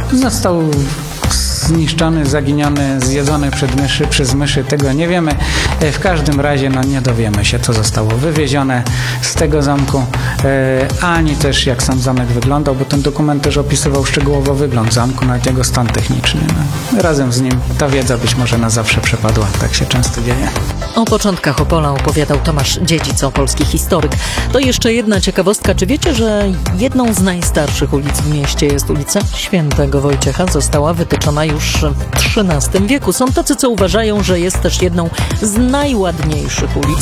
został zniszczony, zaginiony, zjedzony przez myszy, tego nie wiemy. W każdym razie nie dowiemy się, co zostało wywiezione z tego zamku, ani też jak sam zamek wyglądał, bo ten dokument też opisywał szczegółowo wygląd zamku, nawet jego stan techniczny. Razem z nim ta wiedza być może na zawsze przepadła, tak się często dzieje. O początkach Opola opowiadał Tomasz Dziedzic, opolski historyk. To jeszcze jedna ciekawostka. Czy wiecie, że jedną z najstarszych ulic w mieście jest ulica Świętego Wojciecha? Została wytyczona już w XIII wieku. Są tacy, co uważają, że jest też jedną z najładniejszych ulic.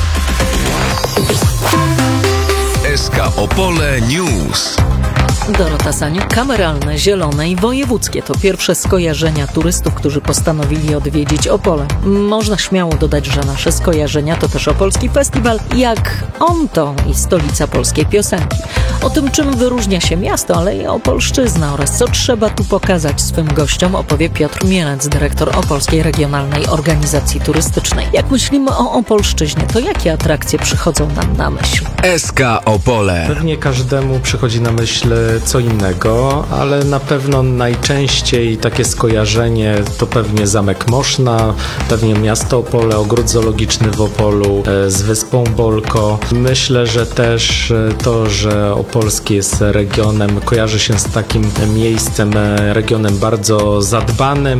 SK Opole News. Dorota Saniuk. Kameralne, zielone i wojewódzkie to pierwsze skojarzenia turystów, którzy postanowili odwiedzić Opole. Można śmiało dodać, że nasze skojarzenia to też opolski festiwal, jak on to i stolica polskiej piosenki. O tym, czym wyróżnia się miasto, ale i Opolszczyzna oraz co trzeba tu pokazać swym gościom, opowie Piotr Mielec, dyrektor Opolskiej Regionalnej Organizacji Turystycznej. Jak myślimy o Opolszczyźnie, to jakie atrakcje przychodzą nam na myśl? SK Opole. Pewnie każdemu przychodzi na myśl co innego, ale na pewno najczęściej takie skojarzenie to pewnie Zamek Moszna, pewnie miasto Opole, ogród zoologiczny w Opolu z wyspą Bolko. Myślę, że też to, że Opolskie jest regionem, kojarzy się z takim miejscem, regionem bardzo zadbanym,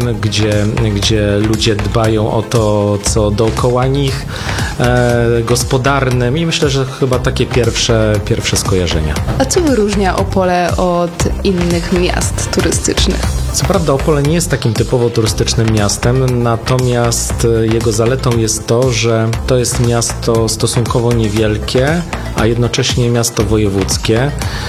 gdzie ludzie dbają o to, co dookoła nich, gospodarnym i myślę, że chyba takie pierwsze skojarzenia. A co wyróżnia Opole od innych miast turystycznych? Co prawda Opole nie jest takim typowo turystycznym miastem, natomiast jego zaletą jest to, że to jest miasto stosunkowo niewielkie, a jednocześnie miasto wojewódzkie,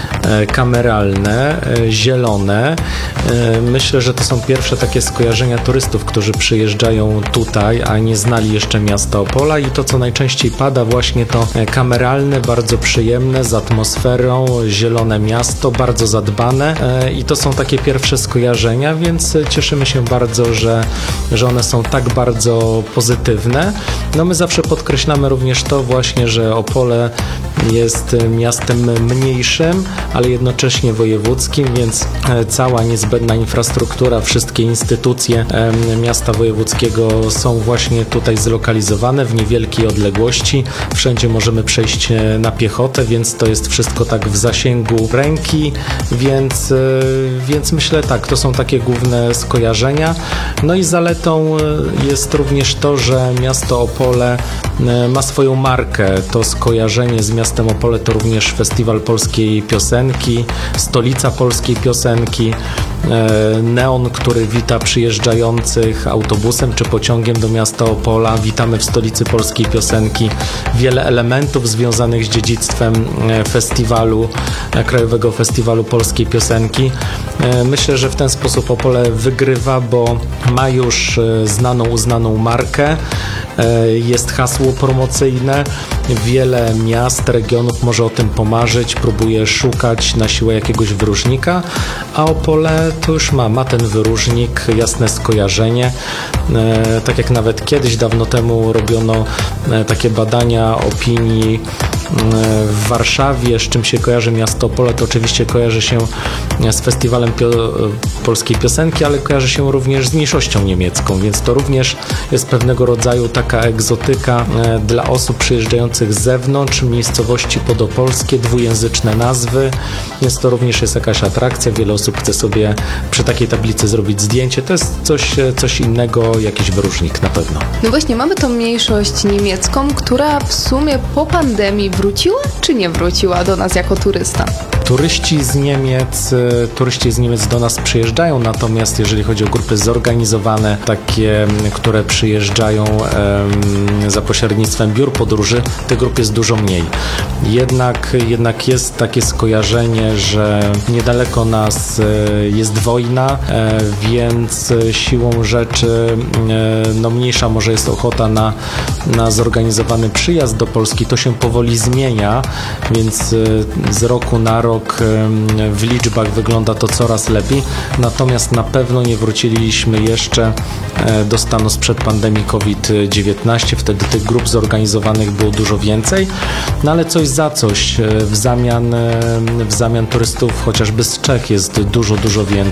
kameralne, zielone. Myślę, że to są pierwsze takie skojarzenia turystów, którzy przyjeżdżają tutaj, a nie znali jeszcze miasta Opola i to, co najczęściej pada, właśnie to kameralne, bardzo przyjemne, z atmosferą, zielone miasto, bardzo zadbane i to są takie pierwsze skojarzenia, więc cieszymy się bardzo, że one są tak bardzo pozytywne. No my zawsze podkreślamy również to właśnie, że Opole jest miastem mniejszym, ale jednocześnie wojewódzkim, więc cała niezbędna infrastruktura, wszystkie instytucje miasta wojewódzkiego są właśnie tutaj zlokalizowane w niewielkiej odległości. Wszędzie możemy przejść na piechotę, więc to jest wszystko tak w zasięgu ręki, więc myślę tak, to są takie główne skojarzenia. No i zaletą jest również to, że miasto Opole ma swoją markę. To skojarzenie z miastem Opole to również Festiwal Polskiej Piosenki, stolica polskiej piosenki, neon, który wita przyjeżdżających autobusem czy pociągiem do miasta Opola. Witamy w stolicy polskiej piosenki. Wiele elementów związanych z dziedzictwem festiwalu, Krajowego Festiwalu Polskiej Piosenki. Myślę, że w ten sposób Opole wygrywa, bo ma już uznaną markę. Jest hasło promocyjne. Wiele miast, regionów może o tym pomarzyć, próbuje szukać na siłę jakiegoś wyróżnika, a Opole to już ma ten wyróżnik, jasne skojarzenie. Tak jak nawet kiedyś, dawno temu robiono takie badania opinii w Warszawie, z czym się kojarzy miasto Opole, to oczywiście kojarzy się z Festiwalem Polskiej Piosenki, ale kojarzy się również z mniejszością niemiecką, więc to również jest pewnego rodzaju taka egzotyka dla osób przyjeżdżających z zewnątrz, miejscowości podopolskie, dwujęzyczne nazwy, więc to również jest jakaś atrakcja, wiele osób chce sobie przy takiej tablicy zrobić zdjęcie, to jest coś innego, jakiś wyróżnik na pewno. No właśnie, mamy tą mniejszość niemiecką, która w sumie po pandemii wróciła, czy nie wróciła do nas jako turysta? Turyści z Niemiec do nas przyjeżdżają, natomiast jeżeli chodzi o grupy zorganizowane, takie, które przyjeżdżają za pośrednictwem biur podróży, tych grup jest dużo mniej. Jednak jest takie skojarzenie, że niedaleko nas jest wojna, więc siłą rzeczy mniejsza może jest ochota na zorganizowany przyjazd do Polski. To się powoli zmienia, więc z roku na rok w liczbach wygląda to coraz lepiej, natomiast na pewno nie wróciliśmy jeszcze do stanu sprzed pandemii COVID-19, wtedy tych grup zorganizowanych było dużo więcej, no ale coś za coś, w zamian turystów chociażby z Czech jest dużo więcej.